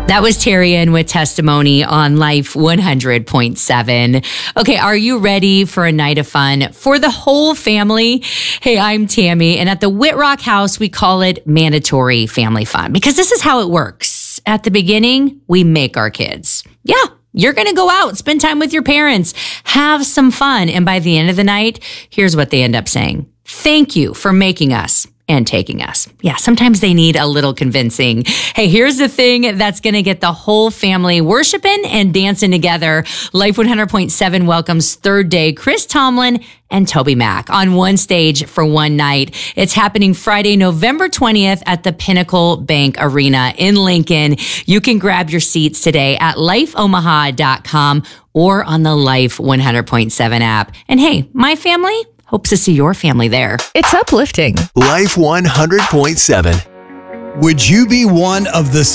That was Terrian with Testimony on Life 100.7. Okay, are you ready for a night of fun for the whole family? Hey, I'm Tammy, and at the Whitrock House, we call it mandatory family fun because this is how it works. At the beginning, we make our kids. Yeah, you're going to go out, spend time with your parents, have some fun, and by the end of the night, here's what they end up saying. Thank you for making us and taking us. Yeah, sometimes they need a little convincing. Hey, here's the thing that's going to get the whole family worshiping and dancing together. Life 100.7 welcomes Third Day Chris Tomlin and Toby Mac on one stage for one night. It's happening Friday, November 20th at the Pinnacle Bank Arena in Lincoln. You can grab your seats today at lifeomaha.com or on the Life 100.7 app. And hey, my family hopes to see your family there. It's uplifting. Life 100.7. Would you be one of the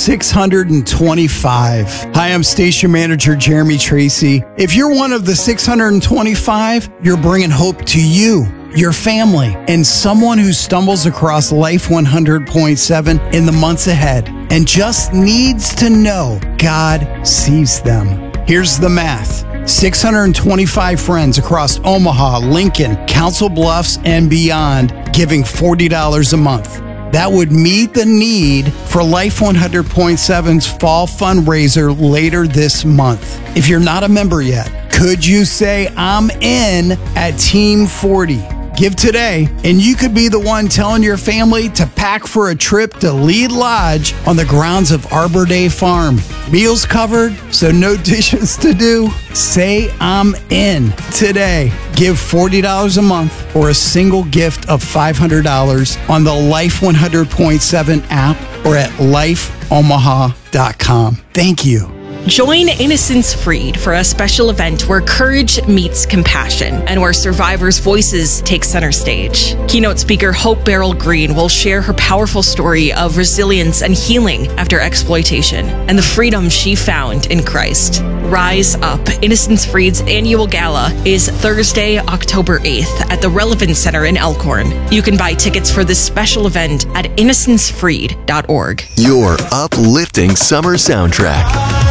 625? Hi, I'm station manager Jeremy Tracy. If you're one of the 625, you're bringing hope to you, your family, and someone who stumbles across Life 100.7 in the months ahead and just needs to know God sees them. Here's the math. 625 friends across Omaha, Lincoln, Council Bluffs, and beyond giving $40 a month. That would meet the need for Life 100.7's fall fundraiser later this month. If you're not a member yet, could you say I'm in at Team 40? Give today, and you could be the one telling your family to pack for a trip to Lead Lodge on the grounds of Arbor Day Farm. Meals covered, so no dishes to do. Say I'm in today. Give $40 a month or a single gift of $500 on the Life 100.7 app or at lifeomaha.com. Thank you. Join Innocence Freed for a special event where courage meets compassion and where survivors' voices take center stage. Keynote speaker Hope Beryl Green will share her powerful story of resilience and healing after exploitation and the freedom she found in Christ. Rise Up, Innocence Freed's annual gala, is Thursday, October 8th at the Relevance Center in Elkhorn. You can buy tickets for this special event at innocencefreed.org. Your uplifting summer soundtrack.